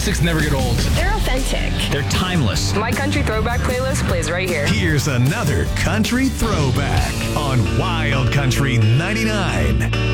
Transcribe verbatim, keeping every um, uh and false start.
classics never get old. They're authentic. They're timeless. My country throwback playlist plays right here. Here's another country throwback on Wild Country ninety-nine.